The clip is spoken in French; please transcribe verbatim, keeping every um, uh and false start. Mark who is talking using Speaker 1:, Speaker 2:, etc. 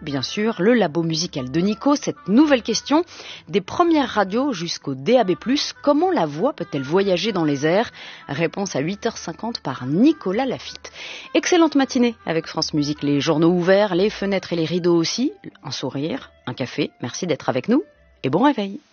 Speaker 1: bien sûr, le labo musical de Nico. Cette nouvelle question, des premières radios jusqu'au D A B plus, comment la voix peut-elle voyager dans les airs? Réponse à huit heures cinquante par Nicolas Lafitte. Excellente matinée avec France Musique, les journaux ouverts, les fenêtres et les rideaux aussi, un sourire, un café. Merci d'être avec nous et bon réveil.